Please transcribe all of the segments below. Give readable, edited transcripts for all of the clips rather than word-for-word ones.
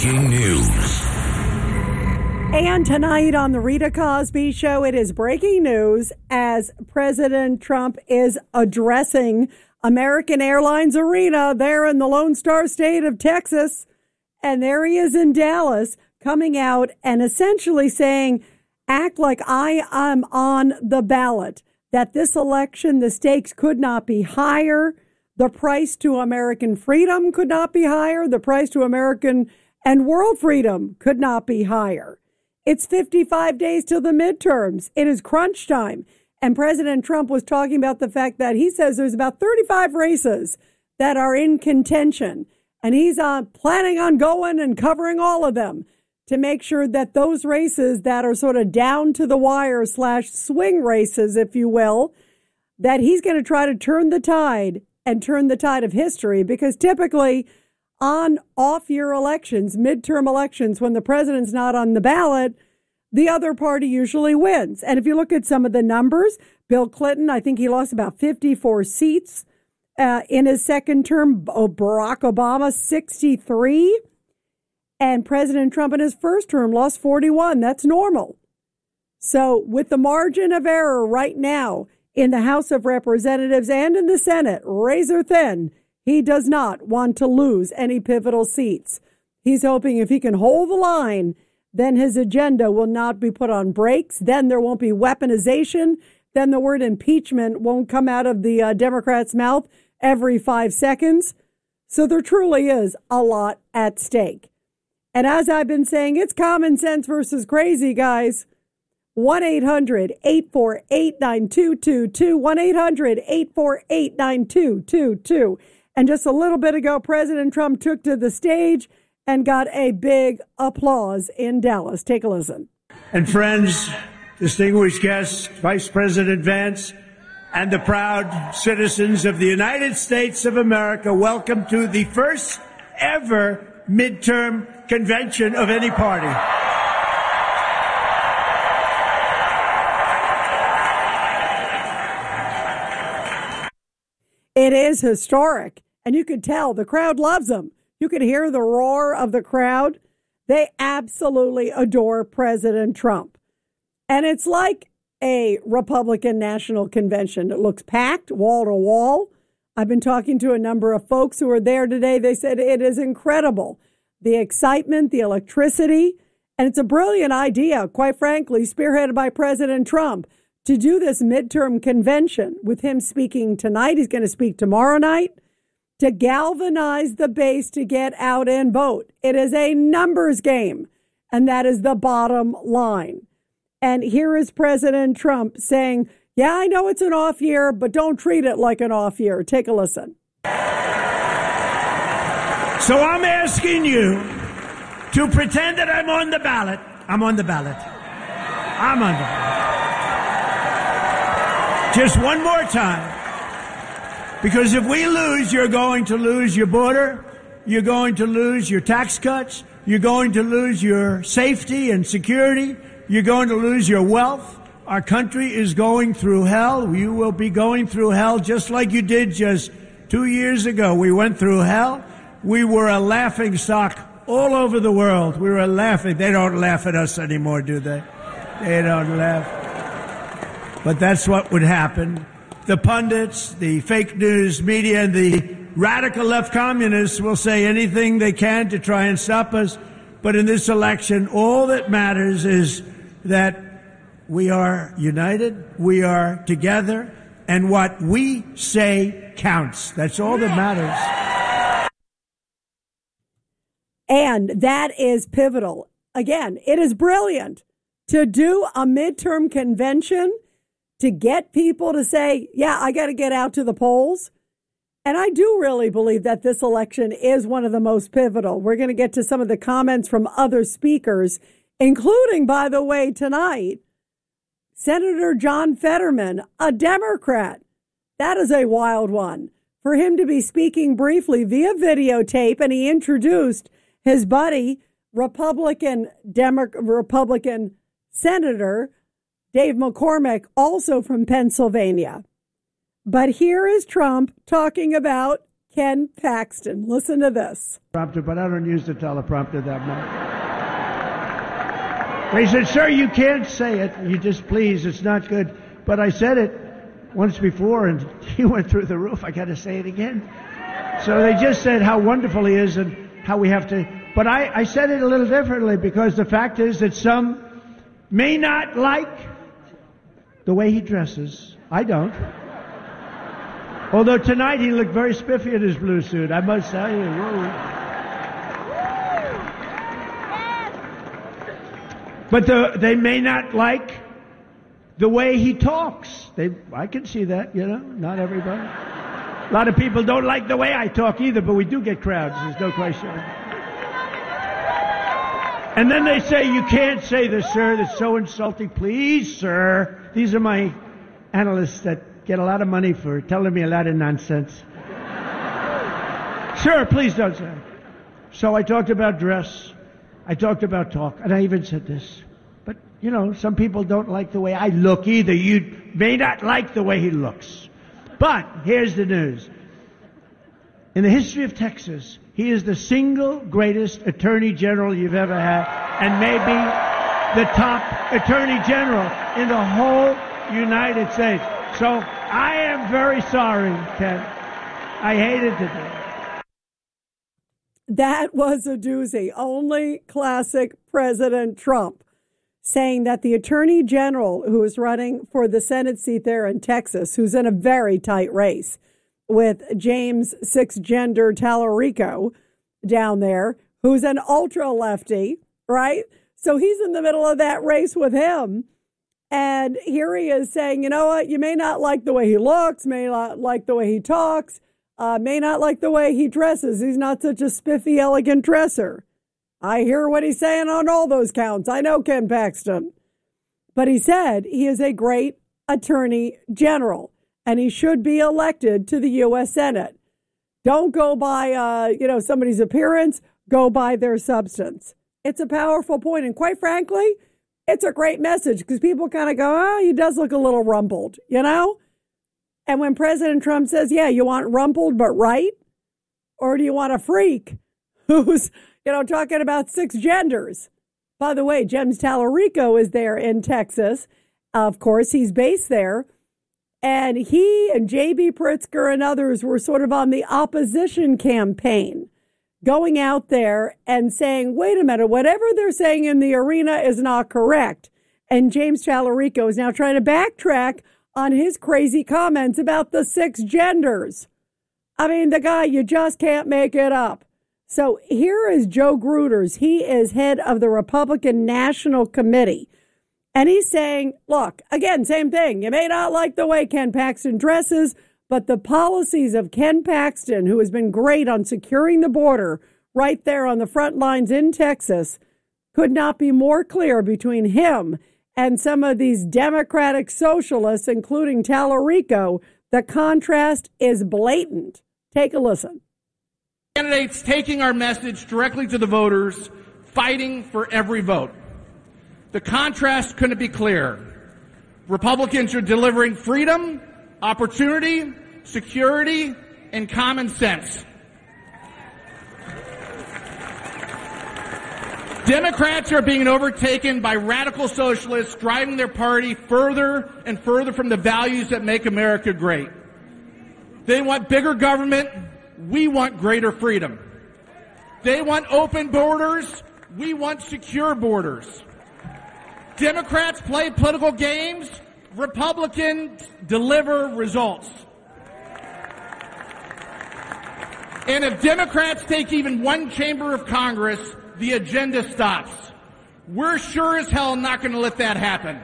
breaking news. And tonight on the Rita Cosby Show, it is breaking news as President Trump is addressing American Airlines Arena there in the Lone Star State of Texas. And there he is in Dallas coming out and essentially saying, act like I am on the ballot, that this election, the stakes could not be higher. The price to American freedom could not be higher. The price to American and world freedom could not be higher. It's 55 days till the midterms. It is crunch time. And President Trump was talking about the fact that he says there's about 35 races that are in contention. And he's planning on going and covering all of them to make sure that those races that are sort of down to the wire / swing races, if you will, that he's going to try to turn the tide and turn the tide of history. Because typically on off-year elections, midterm elections, when the president's not on the ballot, the other party usually wins. And if you look at some of the numbers, Bill Clinton, I think he lost about 54 seats in his second term. Barack Obama, 63. And President Trump in his first term lost 41. That's normal. So with the margin of error right now in the House of Representatives and in the Senate, razor thin, he does not want to lose any pivotal seats. He's hoping if he can hold the line, then his agenda will not be put on brakes. Then there won't be weaponization. Then the word impeachment won't come out of the Democrats' mouth every 5 seconds. So there truly is a lot at stake. And as I've been saying, it's common sense versus crazy, guys. 1-800-848-9222. 1-800-848-9222. And just a little bit ago, President Trump took to the stage and got a big applause in Dallas. Take a listen. And friends, distinguished guests, Vice President Vance, and the proud citizens of the United States of America, welcome to the first ever midterm convention of any party. It is historic, and you could tell the crowd loves him. You could hear the roar of the crowd. They absolutely adore President Trump. And it's like a Republican National Convention. It looks packed, wall to wall. I've been talking to a number of folks who are there today. They said it is incredible. The excitement, the electricity, and it's a brilliant idea, quite frankly, spearheaded by President Trump, to do this midterm convention with him speaking tonight. He's going to speak tomorrow night to galvanize the base to get out and vote. It is a numbers game, and that is the bottom line. And here is President Trump saying, yeah, I know it's an off year, but don't treat it like an off year. Take a listen. So I'm asking you to pretend that I'm on the ballot. I'm on the ballot. I'm on the ballot. Just one more time. Because if we lose, you're going to lose your border. You're going to lose your tax cuts. You're going to lose your safety and security. You're going to lose your wealth. Our country is going through hell. You will be going through hell just like you did just 2 years ago. We went through hell. We were a laughing stock all over the world. We were laughing. They don't laugh at us anymore, do they? They don't laugh. But that's what would happen. The pundits, the fake news media, and the radical left communists will say anything they can to try and stop us. But in this election, all that matters is that we are united, we are together, and what we say counts. That's all that matters. And that is pivotal. Again, it is brilliant to do a midterm convention to get people to say, yeah, I got to get out to the polls. And I do really believe that this election is one of the most pivotal. We're going to get to some of the comments from other speakers, including, by the way, tonight, Senator John Fetterman, a Democrat. That is a wild one. For him to be speaking briefly via videotape, and he introduced his buddy, Republican Senator Dave McCormick, also from Pennsylvania. But here is Trump talking about Ken Paxton. Listen to this. But I don't use the teleprompter that much. They said, sir, you can't say it. You just, please, it's not good. But I said it once before, and he went through the roof. I got to say it again. So they just said how wonderful he is and how we have to. But I said it a little differently, because the fact is that some may not like the way he dresses. I don't. Although tonight he looked very spiffy in his blue suit, I must tell you. But they may not like the way he talks. I can see that, not everybody. A lot of people don't like the way I talk either, but we do get crowds, there's no question. And then they say, you can't say this, sir, that's so insulting. Please, sir. These are my analysts that get a lot of money for telling me a lot of nonsense. Sir, please don't say. So I talked about dress. I talked about talk. And I even said this. But, some people don't like the way I look either. You may not like the way he looks. But here's the news. In the history of Texas, he is the single greatest attorney general you've ever had, and maybe the top attorney general in the whole United States. So I am very sorry, Ken. I hated to do it. That was a doozy. Only classic President Trump saying that the attorney general who is running for the Senate seat there in Texas, who's in a very tight race with James Six-Gender Tallarico down there, who's an ultra lefty, right? So he's in the middle of that race with him. And here he is saying, you know what, you may not like the way he looks, may not like the way he talks, may not like the way he dresses. He's not such a spiffy, elegant dresser. I hear what he's saying on all those counts. I know Ken Paxton. But he said he is a great attorney general, and he should be elected to the U.S. Senate. Don't go by, somebody's appearance. Go by their substance. It's a powerful point. And quite frankly, it's a great message, because people kind of go, oh, he does look a little rumpled, And when President Trump says, yeah, you want rumpled but right? Or do you want a freak who's, talking about six genders? By the way, James Tallarico is there in Texas. Of course, he's based there. And he and J.B. Pritzker and others were sort of on the opposition campaign, going out there and saying, wait a minute, whatever they're saying in the arena is not correct. And James Tallarico is now trying to backtrack on his crazy comments about the six genders. I mean, the guy, you just can't make it up. So here is Joe Gruters. He is head of the Republican National Committee. And he's saying, look, again, same thing. You may not like the way Ken Paxton dresses, but the policies of Ken Paxton, who has been great on securing the border right there on the front lines in Texas, could not be more clear between him and some of these Democratic socialists, including Tallarico. The contrast is blatant. Take a listen. Candidates taking our message directly to the voters, fighting for every vote. The contrast couldn't be clearer. Republicans are delivering freedom, opportunity, security, and common sense. Democrats are being overtaken by radical socialists driving their party further and further from the values that make America great. They want bigger government. We want greater freedom. They want open borders. We want secure borders. Democrats play political games. Republicans deliver results. And if Democrats take even one chamber of Congress, the agenda stops. We're sure as hell not going to let that happen.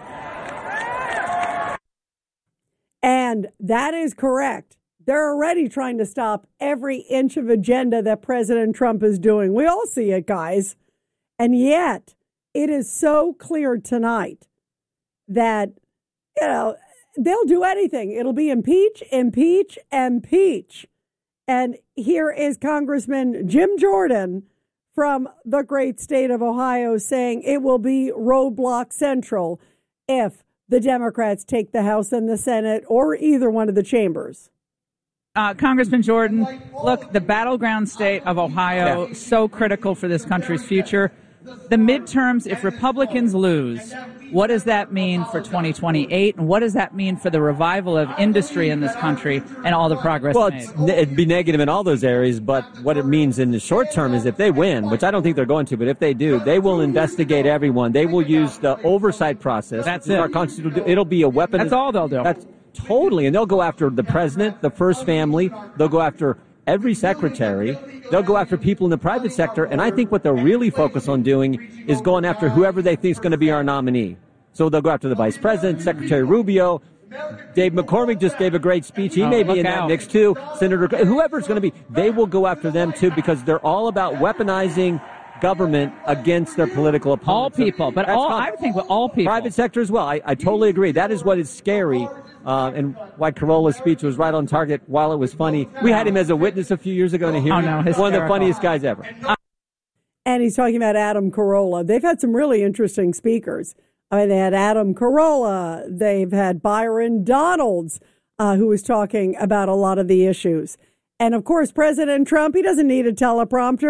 And that is correct. They're already trying to stop every inch of agenda that President Trump is doing. We all see it, guys. And yet, it is so clear tonight that, they'll do anything. It'll be impeach, impeach, impeach. And here is Congressman Jim Jordan from the great state of Ohio saying it will be roadblock central if the Democrats take the House and the Senate or either one of the chambers. Congressman Jordan, look, the battleground state of Ohio, so critical for this country's future. The midterms, if Republicans lose, what does that mean for 2028? And what does that mean for the revival of industry in this country and all the progress made? Well, it'd be negative in all those areas, but what it means in the short term is if they win, which I don't think they're going to, but if they do, they will investigate everyone. They will use the oversight process. That's it. Our Constitution, it'll be a weapon. That's all they'll do. That's totally. And they'll go after the president, the first family. They'll go after every secretary. They'll go after people in the private sector. And I think what they'll really focus on doing is going after whoever they think is going to be our nominee. So they'll go after the vice president, Secretary Rubio. Dave McCormick just gave a great speech. He may be in that mix too. Senator, whoever's going to be, they will go after them too because they're all about weaponizing government against their political opponents. All people, but I would think with all people. Private sector as well. I totally agree. That is what is scary. And why Carolla's speech was right on target while it was funny. We had him as a witness a few years ago in a hearing. One of the funniest guys ever. And he's talking about Adam Carolla. They've had some really interesting speakers. I mean, they had Adam Carolla. They've had Byron Donalds, who was talking about a lot of the issues. And, of course, President Trump, he doesn't need a teleprompter.